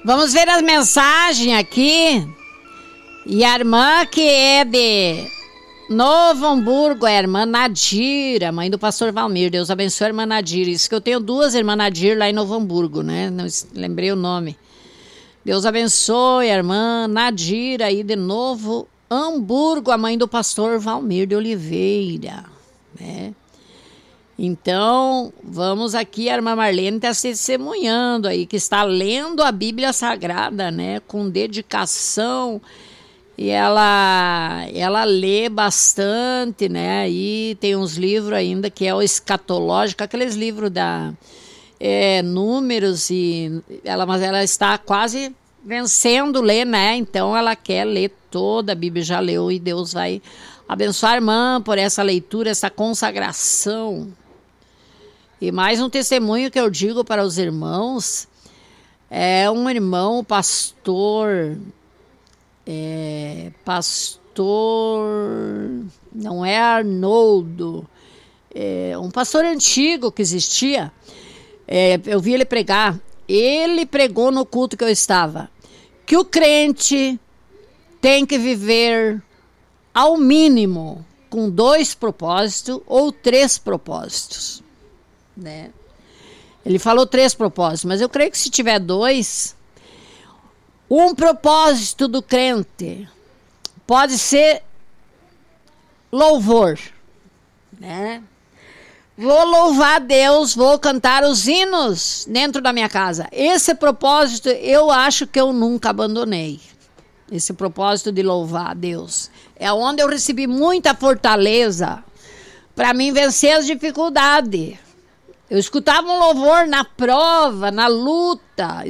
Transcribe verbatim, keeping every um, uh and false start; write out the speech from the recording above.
Vamos ver as mensagens aqui. E a irmã que é de Novo Hamburgo, é a irmã Nadira, mãe do pastor Valmir. Deus abençoe a irmã Nadira. Isso que eu tenho duas irmãs Nadir lá em Novo Hamburgo, né? Não lembrei o nome. Deus abençoe a irmã Nadira aí de Novo Hamburgo, a mãe do pastor Valmir de Oliveira, né? Então, vamos aqui, a irmã Marlene está se testemunhando aí, que está lendo a Bíblia Sagrada, né? Com dedicação. E ela, ela lê bastante, né? E tem uns livros ainda que é o escatológico, aqueles livros da é, números, e ela, mas ela está quase vencendo ler, né? Então ela quer ler toda a Bíblia, já leu, e Deus vai abençoar a irmã por essa leitura, essa consagração. E mais um testemunho que eu digo para os irmãos, é um irmão pastor... É, pastor, não é Arnoldo, é um pastor antigo que existia, é, eu vi ele pregar, ele pregou no culto que eu estava, que o crente tem que viver ao mínimo com dois propósitos ou três propósitos, né? Ele falou três propósitos, mas eu creio que se tiver dois... Um propósito do crente pode ser louvor, né? Vou louvar a Deus, vou cantar os hinos dentro da minha casa. Esse propósito eu acho que eu nunca abandonei. Esse propósito de louvar a Deus. É onde eu recebi muita fortaleza para mim vencer as dificuldades. Eu escutava um louvor na prova, na luta.